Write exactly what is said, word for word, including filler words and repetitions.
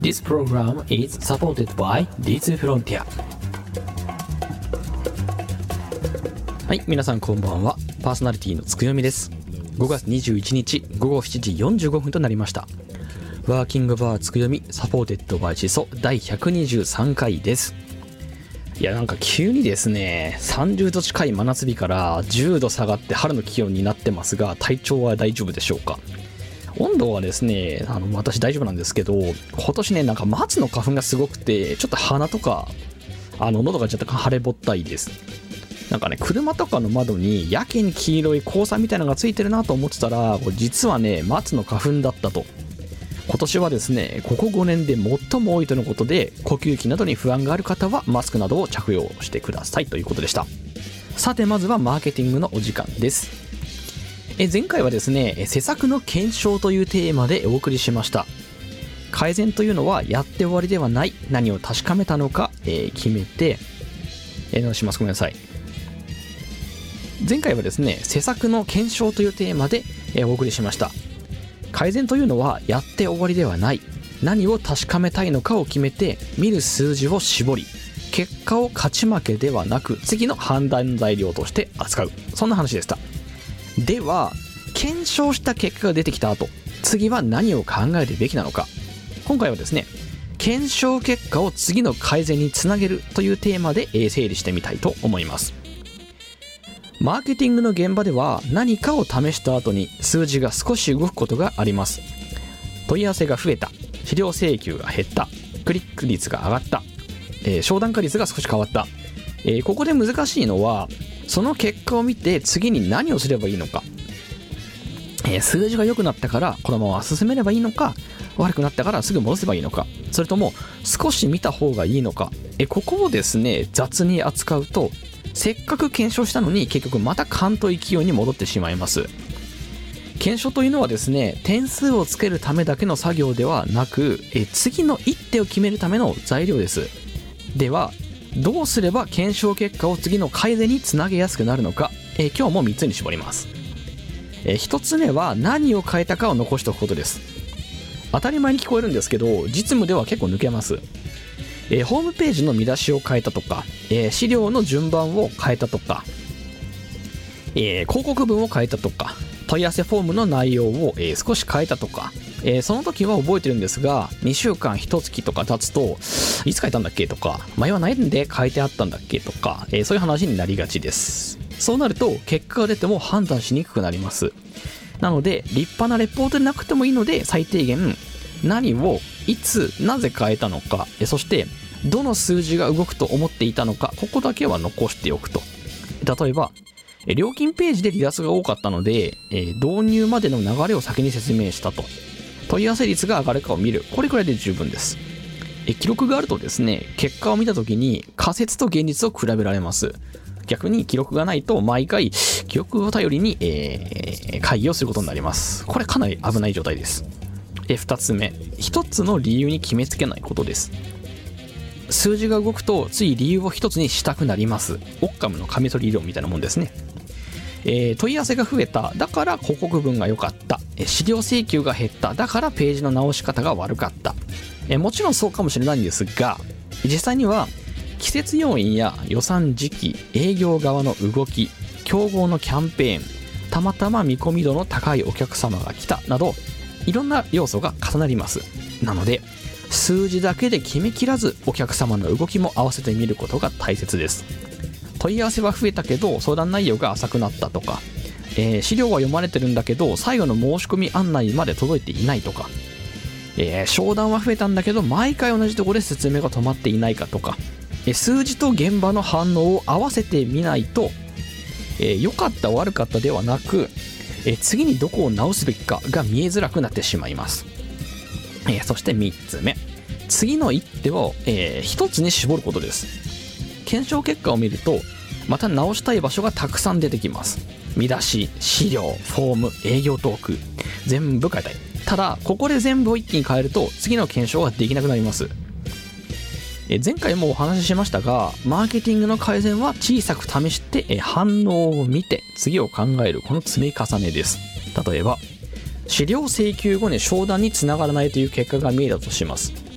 This program is supported by ディーツー Frontier。 はい、皆さんこんばんは。パーソナリティのつくよみです。ごがつにじゅういちにちごごしちじよんじゅうごふんとなりました。ワーキングバーつくよみサポーテッドバイシソだいひゃくにじゅうさんかいです。いや、なんか急にですね、さんじゅうど近い真夏日からじゅうど下がって春の気温になってますが、体調は大丈夫でしょうか？温度はですね、あの私大丈夫なんですけど、今年ね、なんか松の花粉がすごくて、ちょっと鼻とかあの喉がちょっと腫れぼったいです。なんかね、車とかの窓にやけに黄色い黄砂みたいなのがついてるなと思ってたら、これ実はね、松の花粉だったと。今年はですね、ここごねんで最も多いとのことで、呼吸器などに不安がある方はマスクなどを着用してくださいということでした。さて、まずはマーケティングのお時間です。え前回はですね、施策の検証というテーマでお送りしました。改善というのはやって終わりではない、何を確かめたのか、えー、決めて、えー、しますごめんなさい前回はですね、施策の検証というテーマで、えー、お送りしました。改善というのはやって終わりではない、何を確かめたいのかを決めて、見る数字を絞り、結果を勝ち負けではなく次の判断材料として扱う、そんな話でした。では、検証した結果が出てきた後、次は何を考えるべきなのか。今回はですね、検証結果を次の改善につなげるというテーマで整理してみたいと思います。マーケティングの現場では、何かを試した後に数字が少し動くことがあります。問い合わせが増えた、資料請求が減った、クリック率が上がった、えー、商談化率が少し変わった、えー、ここで難しいのは、その結果を見て次に何をすればいいのか、えー、数字が良くなったからこのまま進めればいいのか、悪くなったからすぐ戻せばいいのか、それとも少し見た方がいいのか、えー、ここをですね、雑に扱うと、せっかく検証したのに結局また勘と勢いに戻ってしまいます。検証というのはですね、点数をつけるためだけの作業ではなく、え次の一手を決めるための材料です。では、どうすれば検証結果を次の改善につなげやすくなるのか、え今日もみっつに絞ります。えひとつめは何を変えたかを残しておくことです。当たり前に聞こえるんですけど、実務では結構抜けます。えー、ホームページの見出しを変えたとか、えー、資料の順番を変えたとか、えー、広告文を変えたとか、問い合わせフォームの内容を、えー、少し変えたとか、えー、その時は覚えてるんですが、にしゅうかんいっかげつとか経つと、いつ変えたんだっけとか、前はないんで変えてあったんだっけとか、えー、そういう話になりがちです。そうなると結果が出ても判断しにくくなります。なので、立派なレポートでなくてもいいので、最低限何をいつなぜ変えたのか、えー、そしてどの数字が動くと思っていたのか、ここだけは残しておくと。例えば、料金ページで離脱が多かったので、えー、導入までの流れを先に説明したと。問い合わせ率が上がるかを見る。これくらいで十分です。え記録があるとですね、結果を見たときに仮説と現実を比べられます。逆に記録がないと毎回記録を頼りに、えー、会議をすることになります。これかなり危ない状態です。えふたつめ、一つの理由に決めつけないことです。数字が動くとつい理由を一つにしたくなります。オッカムのカミソリ理論みたいなもんですね。えー、問い合わせが増えた、だから広告文が良かった、えー、資料請求が減った、だからページの直し方が悪かった、えー、もちろんそうかもしれないんですが、実際には季節要因や予算時期、営業側の動き、競合のキャンペーン、たまたま見込み度の高いお客様が来たなど、いろんな要素が重なります。なので数字だけで決めきらず、お客様の動きも合わせてみることが大切です。問い合わせは増えたけど相談内容が浅くなったとか、えー、資料は読まれてるんだけど最後の申し込み案内まで届いていないとか、えー、商談は増えたんだけど毎回同じところで説明が止まっていないかとか、えー、数字と現場の反応を合わせてみないと、えー、良かった悪かったではなく、えー、次にどこを直すべきかが見えづらくなってしまいます。えー、そしてみっつめ、次の一手を、えー、一つに絞ることです。検証結果を見るとまた直したい場所がたくさん出てきます。見出し、資料、フォーム、営業トーク、全部変えたい。ただここで全部を一気に変えると次の検証ができなくなります。えー、前回もお話ししましたが、マーケティングの改善は小さく試して、えー、反応を見て次を考える、この積み重ねです。例えば資料請求後に商談につながらないという結果が見えたとします。